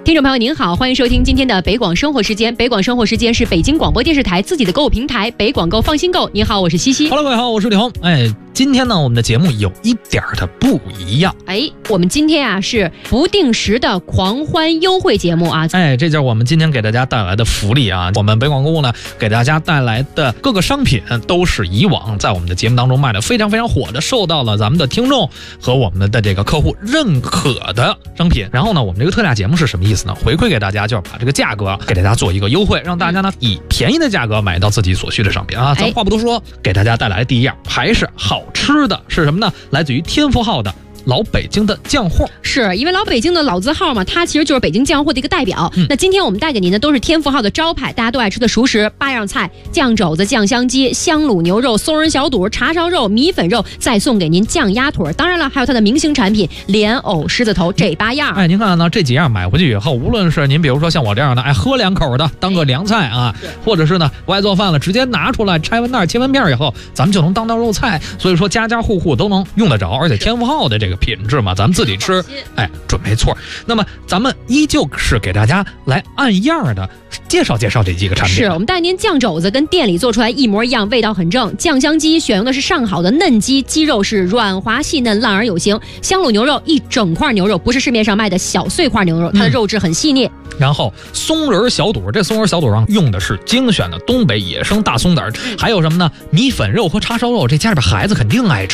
听众朋友您好，欢迎收听今天的北广生活时间。北广生活时间是北京广播电视台自己的购物平台北广购放心购。你好，我是西西。 Hello， 各位好，我是李红。今天呢，我们的节目有一点的不一样。 我们今天是不定时的狂欢优惠节目啊。 这就是我们今天给大家带来的福利啊。我们北广购物呢，给大家带来的各个商品都是以往在我们的节目当中卖的非常非常火的，受到了咱们的听众和我们的这个客户认可的商品。然后呢，我们这个特价节目是什么意思呢？回馈给大家，就是把这个价格给大家做一个优惠，让大家呢以便宜的价格买到自己所需的商品啊。咱话不多说，给大家带来的第一样还是好吃的，是什么呢？来自于天福号的老北京的酱货。 是因为老北京的老字号嘛，它其实就是北京酱货的一个代表。那今天我们带给您的都是天福号的招牌，大家都爱吃的熟食8样菜：酱肘子、酱香鸡、香卤牛肉、松仁小肚、叉烧肉、米粉肉，再送给您酱鸭腿。当然了，还有它的明星产品莲藕狮子头，这8样。 您看呢，这几样买回去以后，无论是您比如说像我这样的爱喝2口的，当个凉菜啊，或者是呢不爱做饭了，直接拿出来拆完袋切完片以后，咱们就能当道肉菜。所以说家家户户都能用得着，而且天福号的这个品质嘛，咱们自己吃，准没错。那么咱们依旧是给大家来按样的介绍介绍这几个产品。 是我们带您酱肘子跟店里做出来一模一样，味道很正。酱香鸡选用的是上好的嫩鸡，鸡肉是软滑细嫩，烂而有形。香卤牛肉一整块牛肉，不是市面上卖的小碎块牛肉，它的肉质很细腻。 然后松仁小肚，这松仁小肚上用的是精选的东北野生大松子，还有什么呢？米粉肉和叉烧肉，这家里边孩子肯定爱吃。